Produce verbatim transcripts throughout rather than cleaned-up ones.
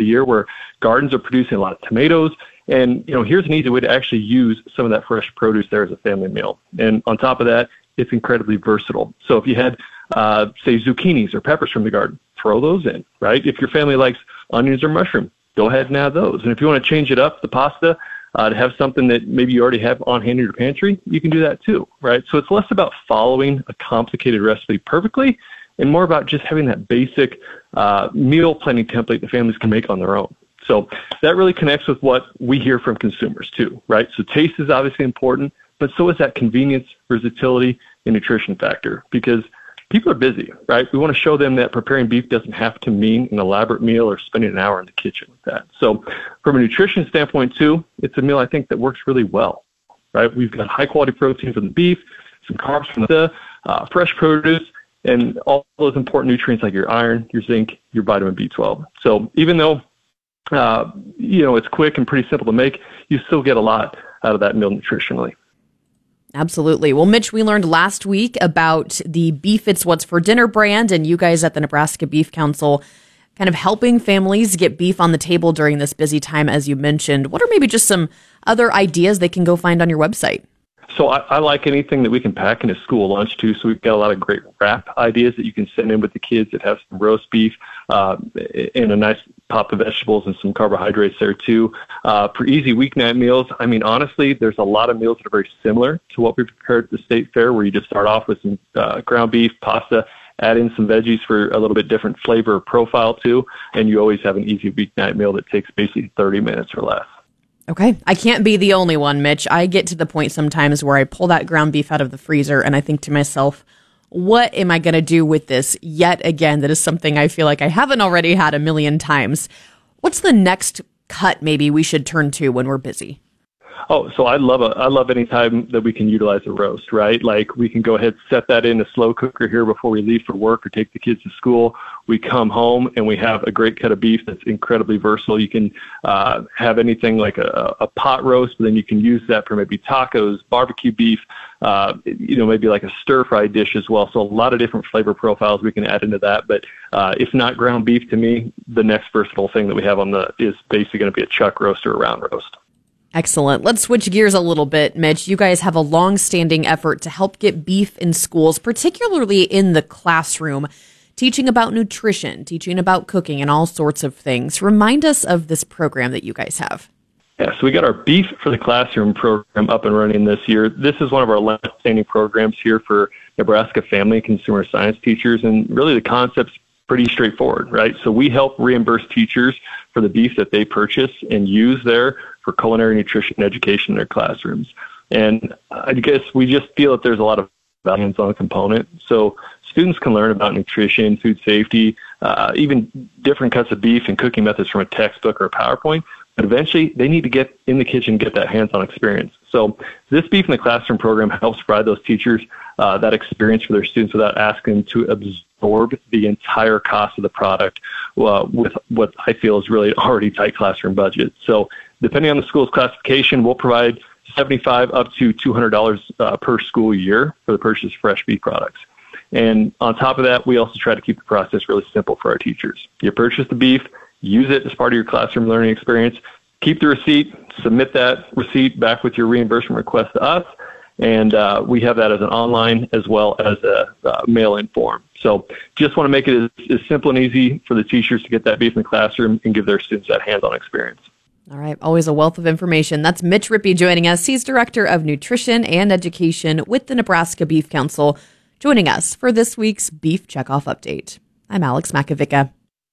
year where gardens are producing a lot of tomatoes. And, you know, here's an easy way to actually use some of that fresh produce there as a family meal. And on top of that, it's incredibly versatile. So if you had, uh, say, zucchinis or peppers from the garden, throw those in, right? If your family likes onions or mushroom, go ahead and add those. And if you want to change it up, the pasta, uh, to have something that maybe you already have on hand in your pantry, you can do that too, right? So it's less about following a complicated recipe perfectly and more about just having that basic uh, meal planning template that families can make on their own. So that really connects with what we hear from consumers too, right? So taste is obviously important, but so is that convenience, versatility, and nutrition factor, because people are busy, right? We want to show them that preparing beef doesn't have to mean an elaborate meal or spending an hour in the kitchen with that. So from a nutrition standpoint too, it's a meal I think that works really well, right? We've got high quality protein from the beef, some carbs from the uh, fresh produce, and all those important nutrients like your iron, your zinc, your vitamin B twelve. So even though uh, you know it's quick and pretty simple to make, you still get a lot out of that meal nutritionally. Absolutely. Well, Mitch, we learned last week about the Beef It's What's for Dinner brand, and you guys at the Nebraska Beef Council kind of helping families get beef on the table during this busy time, as you mentioned. What are maybe just some other ideas they can go find on your website? So I, I like anything that we can pack into school lunch too. So we've got a lot of great wrap ideas that you can send in with the kids that have some roast beef uh, and a nice pop of vegetables and some carbohydrates there too. Uh, for easy weeknight meals, I mean, honestly, there's a lot of meals that are very similar to what we prepared at the state fair, where you just start off with some uh, ground beef, pasta, add in some veggies for a little bit different flavor profile too, and you always have an easy weeknight meal that takes basically thirty minutes or less. Okay. I can't be the only one, Mitch. I get to the point sometimes where I pull that ground beef out of the freezer and I think to myself, what am I going to do with this yet again? That is something I feel like I haven't already had a million times. What's the next cut maybe we should turn to when we're busy? Oh, so I love a, I love any time that we can utilize a roast, right? Like we can go ahead and set that in a slow cooker here before we leave for work or take the kids to school. We come home and we have a great cut of beef that's incredibly versatile. You can uh, have anything like a, a pot roast, but then you can use that for maybe tacos, barbecue beef, uh, you know, maybe like a stir-fry dish as well. So a lot of different flavor profiles we can add into that. But uh, if not ground beef, to me, the next versatile thing that we have on the is basically going to be a chuck roast or a round roast. Excellent. Let's switch gears a little bit, Mitch. You guys have a long-standing effort to help get beef in schools, particularly in the classroom, teaching about nutrition, teaching about cooking, and all sorts of things. Remind us of this program that you guys have. Yeah, so we got our Beef for the Classroom program up and running this year. This is one of our long-standing programs here for Nebraska family and consumer science teachers, and really the concept's pretty straightforward, right? So we help reimburse teachers for the beef that they purchase and use there for culinary nutrition education in their classrooms. And I guess we just feel that there's a lot of hands-on component. So students can learn about nutrition, food safety, uh, even different cuts of beef and cooking methods from a textbook or a PowerPoint. But eventually, they need to get in the kitchen and get that hands-on experience. So this Beef in the Classroom program helps provide those teachers uh, that experience for their students without asking them to absorb the entire cost of the product uh, with what I feel is really an already tight classroom budget. So depending on the school's classification, we'll provide seventy-five dollars up to two hundred dollars uh, per school year for the purchase of fresh beef products. And on top of that, we also try to keep the process really simple for our teachers. You purchase the beef, use it as part of your classroom learning experience, keep the receipt, submit that receipt back with your reimbursement request to us, and uh, we have that as an online as well as a uh, mail-in form. So just want to make it as, as simple and easy for the teachers to get that beef in the classroom and give their students that hands-on experience. All right. Always a wealth of information. That's Mitch Rippey joining us. He's Director of Nutrition and Education with the Nebraska Beef Council, joining us for this week's Beef Checkoff Update. I'm Alex Makovica.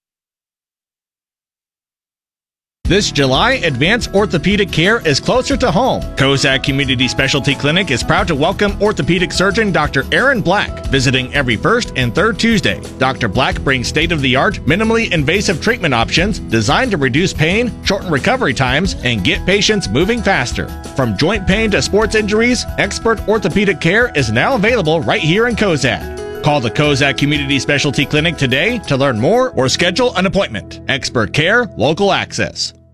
This July, advanced orthopedic care is closer to home. Kozak Community Specialty Clinic is proud to welcome orthopedic surgeon Doctor Aaron Black, visiting every first and third Tuesday. Doctor Black brings state-of-the-art, minimally invasive treatment options designed to reduce pain, shorten recovery times, and get patients moving faster. From joint pain to sports injuries, expert orthopedic care is now available right here in Kozak. Call the Kozak Community Specialty Clinic today to learn more or schedule an appointment. Expert care, local access.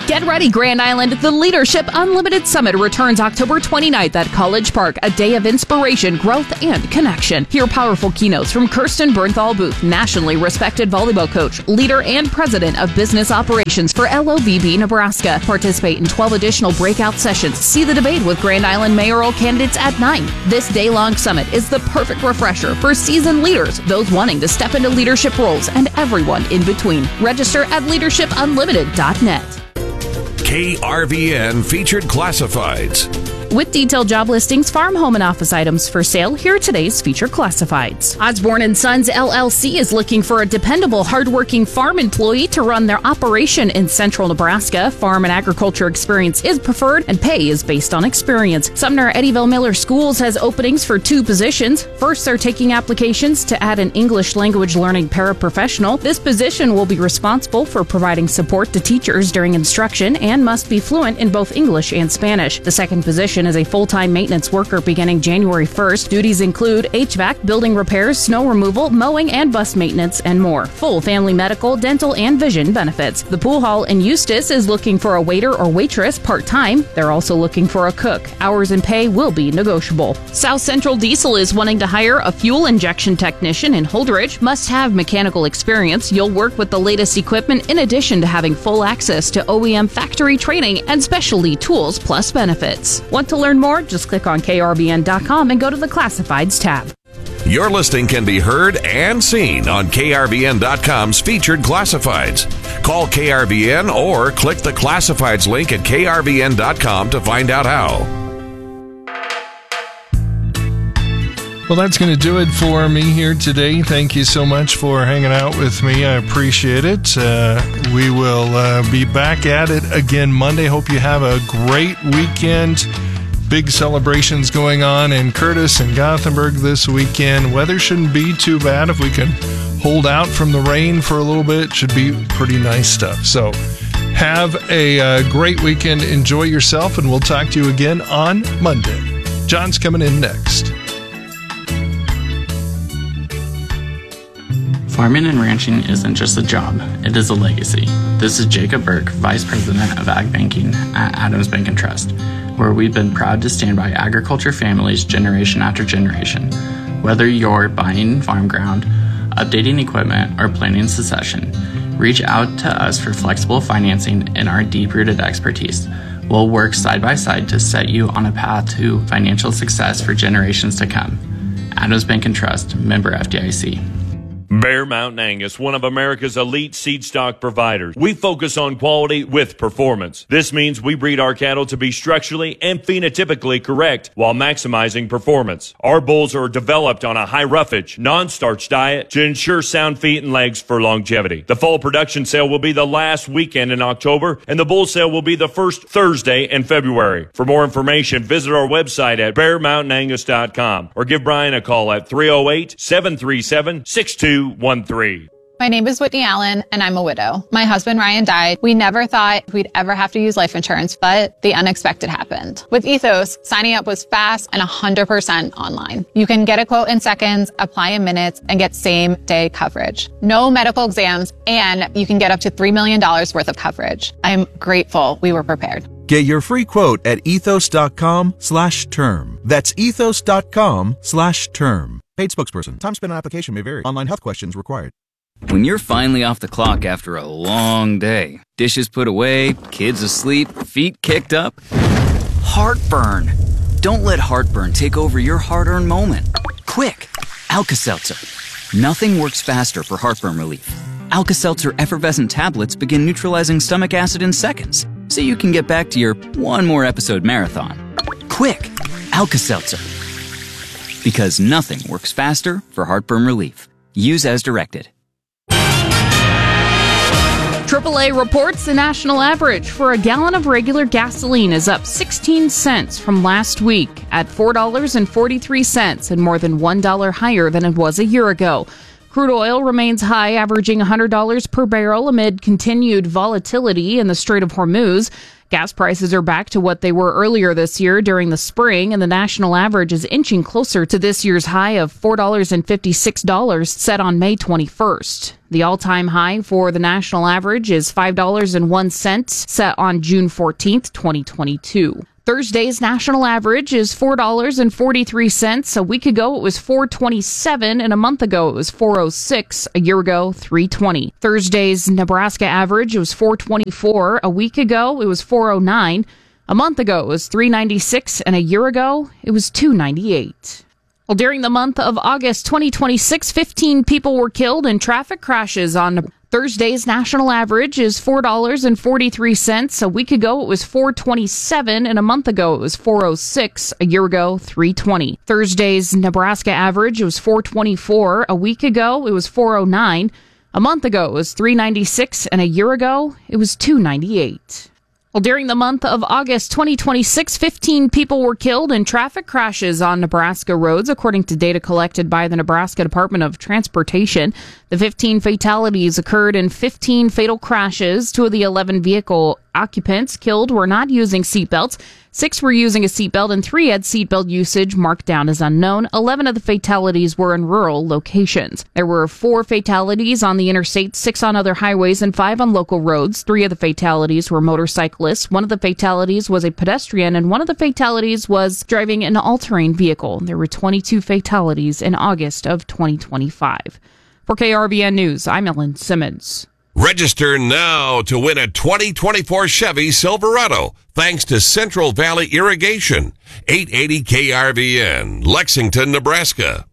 Get ready, Grand Island. The Leadership Unlimited Summit returns October twenty-ninth at College Park, a day of inspiration, growth, and connection. Hear powerful keynotes from Kirsten Bernthal Booth, nationally respected volleyball coach, leader, and president of business operations for L O V B Nebraska. Participate in twelve additional breakout sessions. See the debate with Grand Island mayoral candidates at nine. This day-long summit is the perfect refresher for seasoned leaders, those wanting to step into leadership roles, and everyone in between. Register at leadership unlimited dot net. K R V N Featured Classifieds. With detailed job listings, farm, home, and office items for sale, here are today's featured classifieds. Osborne and Sons L L C is looking for a dependable, hardworking farm employee to run their operation in central Nebraska. Farm and agriculture experience is preferred, and pay is based on experience. Sumner Eddyville Miller Schools has openings for two positions. First, they're taking applications to add an English language learning paraprofessional. This position will be responsible for providing support to teachers during instruction and must be fluent in both English and Spanish. The second position is a full-time maintenance worker beginning January first. Duties include H V A C, building repairs, snow removal, mowing, and bus maintenance, and more. Full family medical, dental, and vision benefits. The Pool Hall in Eustis is looking for a waiter or waitress part-time. They're also looking for a cook. Hours and pay will be negotiable. South Central Diesel is wanting to hire a fuel injection technician in Holdridge. Must have mechanical experience. You'll work with the latest equipment in addition to having full access to O E M factory training and specialty tools plus benefits. Want to learn more? Just click on K R V N dot com and go to the Classifieds tab. Your listing can be heard and seen on K R V N dot com's Featured Classifieds. Call K R V N or click the Classifieds link at K R V N dot com to find out how. Well, that's going to do it for me here today. Thank you so much for hanging out with me. I appreciate it. Uh, we will uh, be back at it again Monday. Hope you have a great weekend. Big celebrations going on in Curtis and Gothenburg this weekend. Weather shouldn't be too bad. If we can hold out from the rain for a little bit, should be pretty nice stuff. So have a uh, great weekend. Enjoy yourself, and we'll talk to you again on Monday. John's coming in next. Farming and ranching isn't just a job, it is a legacy. This is Jacob Burke, Vice President of Ag Banking at Adams Bank and Trust, where we've been proud to stand by agriculture families generation after generation. Whether you're buying farm ground, updating equipment, or planning succession, reach out to us for flexible financing and our deep-rooted expertise. We'll work side by side to set you on a path to financial success for generations to come. Adams Bank and Trust, member F D I C. Bear Mountain Angus, one of America's elite seed stock providers. We focus on quality with performance. This means we breed our cattle to be structurally and phenotypically correct while maximizing performance. Our bulls are developed on a high roughage, non-starch diet to ensure sound feet and legs for longevity. The fall production sale will be the last weekend in October, and the bull sale will be the first Thursday in February. For more information, visit our website at bear mountain angus dot com or give Brian a call at three oh eight, seven three seven, six two one three. My name is Whitney Allen, and I'm a widow. My husband, Ryan, died. We never thought we'd ever have to use life insurance, but the unexpected happened. With Ethos, signing up was fast and one hundred percent online. You can get a quote in seconds, apply in minutes, and get same-day coverage. No medical exams, and you can get up to three million dollars worth of coverage. I'm grateful we were prepared. Get your free quote at ethos.com slash term. That's ethos.com slash term. Paid spokesperson. Time spent on application may vary. Online health questions required. When you're finally off the clock after a long day, dishes put away, kids asleep, feet kicked up, heartburn. Don't let heartburn take over your hard-earned moment. Quick, Alka-Seltzer. Nothing works faster for heartburn relief. Alka-Seltzer effervescent tablets begin neutralizing stomach acid in seconds, so you can get back to your one more episode marathon. Quick, Alka-Seltzer. Because nothing works faster for heartburn relief. Use as directed. triple A reports the national average for a gallon of regular gasoline is up sixteen cents from last week at four dollars and forty-three cents and more than one dollar higher than it was a year ago. Crude oil remains high, averaging one hundred dollars per barrel amid continued volatility in the Strait of Hormuz. Gas prices are back to what they were earlier this year during the spring, and the national average is inching closer to this year's high of four dollars and fifty-six cents set on May twenty-first. The all-time high for the national average is five dollars and one cent set on June fourteenth, twenty twenty-two. Thursday's national average is four dollars and forty-three cents. A week ago, it was four dollars and twenty-seven cents, and a month ago, it was four dollars and six cents. A year ago, three dollars and twenty cents. Thursday's Nebraska average, it was four dollars and twenty-four cents. A week ago, it was four dollars and nine cents. A month ago, it was three dollars and ninety-six cents, and a year ago, it was two dollars and ninety-eight cents. Well, during the month of August twenty twenty-six, fifteen people were killed in traffic crashes on Thursday's national average is four dollars and forty-three cents. A week ago, it was four dollars and twenty-seven cents, and a month ago, it was four dollars and six cents. A year ago, three dollars and twenty cents. Thursday's Nebraska average, it was four dollars and twenty-four cents. A week ago, it was four dollars and nine cents. A month ago, it was three dollars and ninety-six cents, and a year ago, it was two dollars and ninety-eight cents. Well, during the month of August twenty twenty-six, fifteen people were killed in traffic crashes on Nebraska roads, according to data collected by the Nebraska Department of Transportation. The fifteen fatalities occurred in fifteen fatal crashes. Two of the eleven vehicle occupants killed were not using seatbelts. Six were using a seatbelt, and three had seatbelt usage marked down as unknown. Eleven of the fatalities were in rural locations. There were four fatalities on the interstate, six on other highways, and five on local roads. Three of the fatalities were motorcyclists. One of the fatalities was a pedestrian, and one of the fatalities was driving an all-terrain vehicle. There were twenty-two fatalities in August of twenty twenty-five. For K R B N News, I'm Ellen Simmons. Register now to win a twenty twenty-four Chevy Silverado, thanks to Central Valley Irrigation. eight eighty K R V N, Lexington, Nebraska.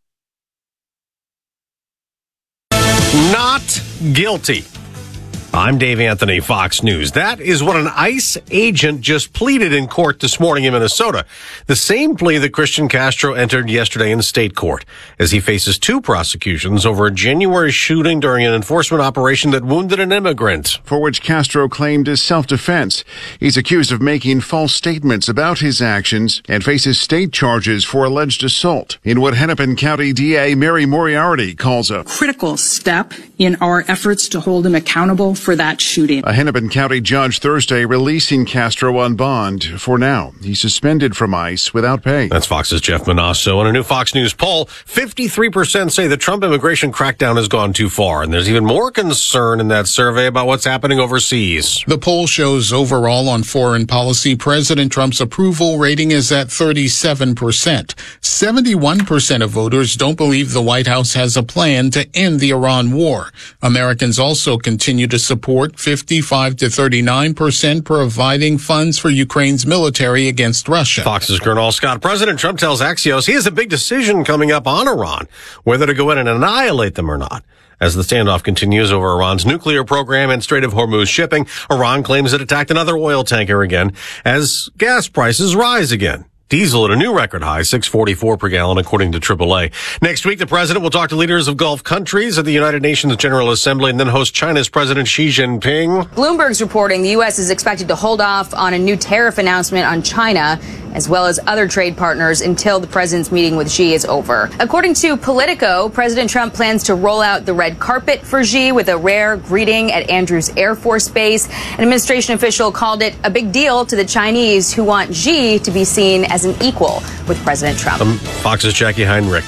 Not guilty. I'm Dave Anthony, Fox News. That is what an ICE agent just pleaded in court this morning in Minnesota. The same plea that Christian Castro entered yesterday in state court, as he faces two prosecutions over a January shooting during an enforcement operation that wounded an immigrant. For which Castro claimed is self-defense. He's accused of making false statements about his actions and faces state charges for alleged assault in what Hennepin County D A Mary Moriarty calls a critical step in our efforts to hold him accountable for that shooting. A Hennepin County judge Thursday releasing Castro on bond. For now, he's suspended from ICE without pay. That's Fox's Jeff Manasso. In a new Fox News poll, fifty-three percent say the Trump immigration crackdown has gone too far, and there's even more concern in that survey about what's happening overseas. The poll shows overall on foreign policy, President Trump's approval rating is at thirty-seven percent. seventy-one percent of voters don't believe the White House has a plan to end the Iran war. Americans also continue to support fifty-five to thirty-nine percent providing funds for Ukraine's military against Russia. Fox's Gernal Scott. President Trump tells Axios he has a big decision coming up on Iran, whether to go in and annihilate them or not. As the standoff continues over Iran's nuclear program and Strait of Hormuz shipping, Iran claims it attacked another oil tanker again as gas prices rise again. Diesel at a new record high, six forty-four per gallon, according to triple A. Next week, the president will talk to leaders of Gulf countries at the United Nations General Assembly and then host China's President Xi Jinping. Bloomberg's reporting the U S is expected to hold off on a new tariff announcement on China, as well as other trade partners, until the president's meeting with Xi is over. According to Politico, President Trump plans to roll out the red carpet for Xi with a rare greeting at Andrews Air Force Base. An administration official called it a big deal to the Chinese, who want Xi to be seen as an equal with President Trump. Um, Fox's Jackie Heinrich.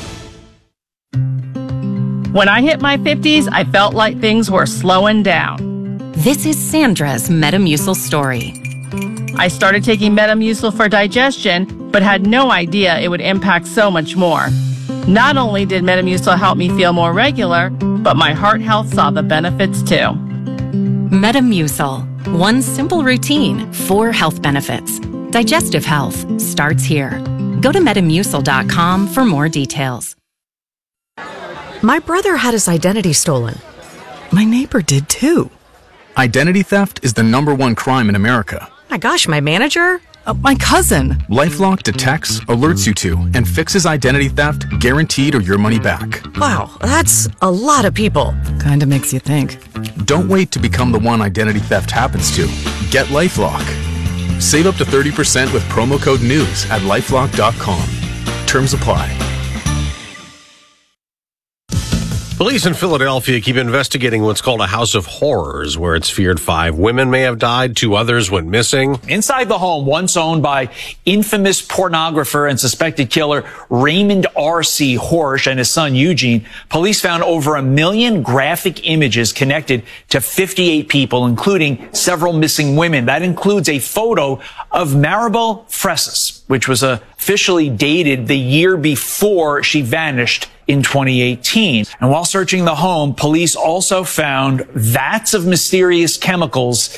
When I hit my fifties, I felt like things were slowing down. This is Sandra's Metamucil story. I started taking Metamucil for digestion, but had no idea it would impact so much more. Not only did Metamucil help me feel more regular, but my heart health saw the benefits too. Metamucil. One simple routine, four health benefits. Digestive health starts here. Go to metamucil dot com for more details. My brother had his identity stolen. My neighbor did too. Identity theft is the number one crime in America. My gosh, my manager? Uh, my cousin. LifeLock detects, alerts you to, and fixes identity theft, guaranteed or your money back. Wow, that's a lot of people. Kinda makes you think. Don't wait to become the one identity theft happens to. Get LifeLock. Save up to thirty percent with promo code NEWS at lifelock dot com. Terms apply. Police in Philadelphia keep investigating what's called a house of horrors, where it's feared five women may have died, two others went missing. Inside the home, once owned by infamous pornographer and suspected killer Raymond R C. Horsch and his son Eugene, police found over a million graphic images connected to fifty-eight people, including several missing women. That includes a photo of Maribel Fresas, which was officially dated the year before she vanished in twenty eighteen. And while searching the home, police also found vats of mysterious chemicals